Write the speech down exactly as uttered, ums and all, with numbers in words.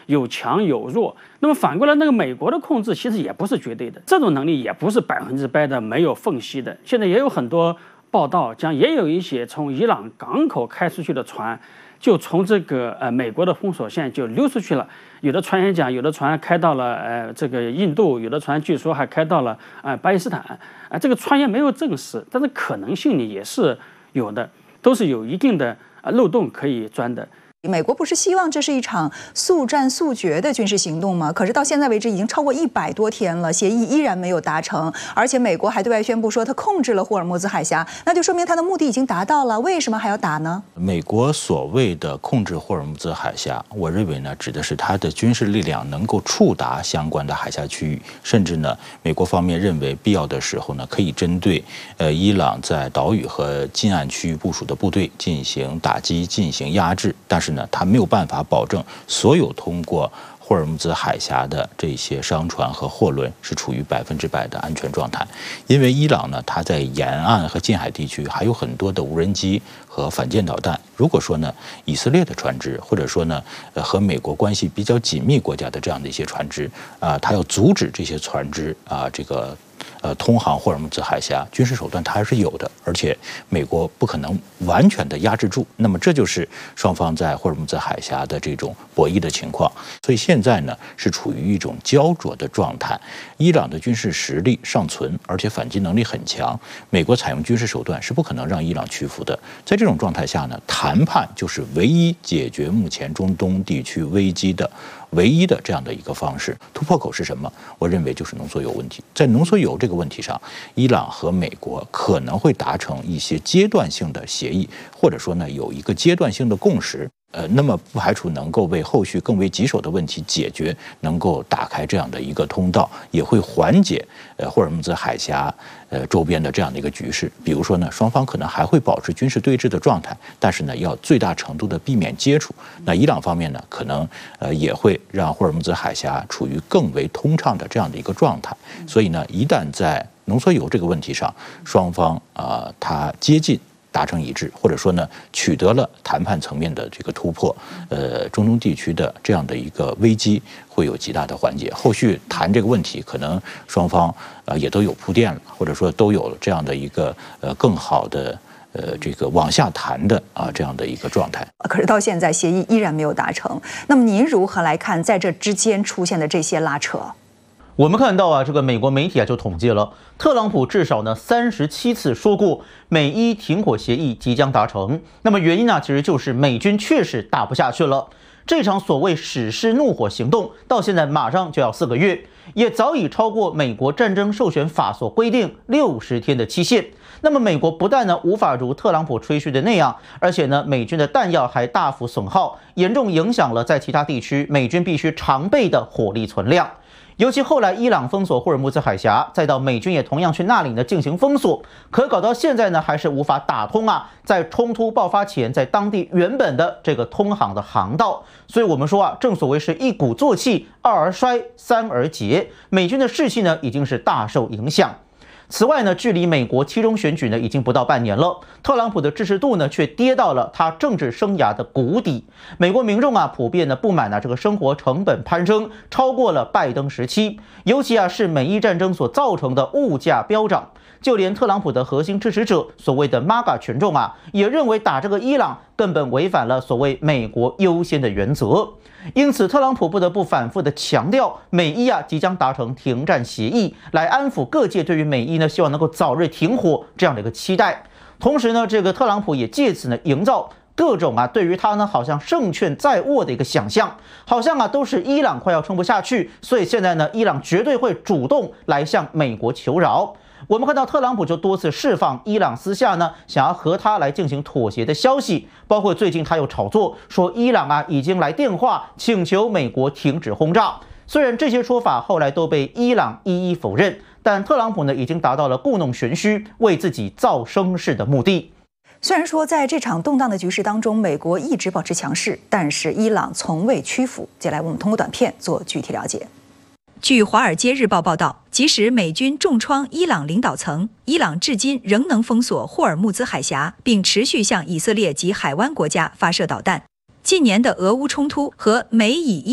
有强有弱。那么反过来，那个美国的控制其实也不是绝对的，这种能力也不是百分之百的没有缝隙的。现在也有很多报道讲，也有一些从伊朗港口开出去的船，就从这个呃美国的封锁线就溜出去了。有的船也讲，有的船开到了呃这个印度，有的船据说还开到了呃巴基斯坦。啊、呃，这个传言没有证实，但是可能性呢也是有的，都是有一定的呃漏洞可以钻的。 美国不是希望这是一场速战速决的军事行动吗？可是到现在为止已经超过一百多天了，协议依然没有达成，而且美国还对外宣布说他控制了霍尔木兹海峡，那就说明他的目的已经达到了，为什么还要打呢？ 美国所谓的控制霍尔木兹海峡，我认为呢，指的是它的军事力量能够触达相关的海峡区域，甚至呢，美国方面认为必要的时候呢，可以针对呃伊朗在岛屿和近岸区域部署的部队进行打击、进行压制，但是呢，他没有办法保证所有通过霍尔木兹海峡的这些商船和货轮是处于百分之百的安全状态，因为伊朗呢，它在沿岸和近海地区还有很多的无人机和反舰导弹。如果说呢，以色列的船只，或者说呢，呃，和美国关系比较紧密国家的这样的一些船只啊，它要阻止这些船只啊，这个。呃，通航霍尔木兹海峡，军事手段它还是有的，而且美国不可能完全的压制住。那么这就是双方在霍尔木兹海峡的这种博弈的情况。所以现在呢是处于一种焦灼的状态。伊朗的军事实力尚存，而且反击能力很强，美国采用军事手段是不可能让伊朗屈服的。在这种状态下呢，谈判就是唯一解决目前中东地区危机的唯一的这样的一个方式。突破口是什么？我认为就是浓缩铀问题。在浓缩铀这个问题上，伊朗和美国可能会达成一些阶段性的协议，或者说呢有一个阶段性的共识。呃，那么不排除能够为后续更为棘手的问题解决，能够打开这样的一个通道，也会缓解呃霍尔木兹海峡呃周边的这样的一个局势。比如说呢，双方可能还会保持军事对峙的状态，但是呢，要最大程度的避免接触。那伊朗方面呢，可能呃也会让霍尔木兹海峡处于更为通畅的这样的一个状态。所以呢，一旦在浓缩铀这个问题上，双方啊、呃、它接近达成一致，或者说呢，取得了谈判层面的这个突破，呃，中东地区的这样的一个危机会有极大的缓解。后续谈这个问题，可能双方呃也都有铺垫了，或者说都有这样的一个呃更好的呃这个往下谈的啊这样的一个状态。 可是到现在协议依然没有达成，那么您如何来看在这之间出现的这些拉扯？ 我们看到啊，这个美国媒体啊就统计了，特朗普至少呢三十七次说过美伊停火协议即将达成。那么原因呢，其实就是美军确实打不下去了。这场所谓史诗怒火行动到现在马上就要四个月，也早已超过美国战争授权法所规定六十天的期限。那么美国不但呢无法如特朗普吹嘘的那样，而且呢美军的弹药还大幅损耗，严重影响了在其他地区美军必须常备的火力存量。尤其后来伊朗封锁霍尔木兹海峡，再到美军也同样去那里呢进行封锁，可搞到现在呢还是无法打通啊，在冲突爆发前在当地原本的这个通航的航道。所以我们说啊，正所谓是一鼓作气，二而衰，三而竭，美军的士气呢已经是大受影响。此外呢，距离美国期中选举呢已经不到半年了，特朗普的支持度呢却跌到了他政治生涯的谷底。美国民众啊普遍呢不满啊这个生活成本攀升，超过了拜登时期，尤其啊是美伊战争所造成的物价飙涨。就连特朗普的核心支持者，所谓的 M A G A 群众啊，也认为打这个伊朗根本违反了所谓美国优先的原则。因此，特朗普不得不反复的强调，美伊啊即将达成停战协议，来安抚各界对于美伊呢希望能够早日停火这样的一个期待。同时呢，这个特朗普也借此呢营造各种啊对于他呢好像胜券在握的一个想象，好像啊都是伊朗快要撑不下去，所以现在呢伊朗绝对会主动来向美国求饶。我们看到特朗普就多次释放伊朗私下呢想要和他来进行妥协的消息，包括最近他又炒作说伊朗啊已经来电话请求美国停止轰炸。虽然这些说法后来都被伊朗一一否认，但特朗普呢已经达到了故弄玄虚，为自己造声势的目的。 虽然说在这场动荡的局势当中，美国一直保持强势，但是伊朗从未屈服。接下来我们通过短片做具体了解。据《华尔街日报》报道，即使美军重创伊朗领导层，伊朗至今仍能封锁霍尔木兹海峡，并持续向以色列及海湾国家发射导弹。近年的俄乌冲突和美以伊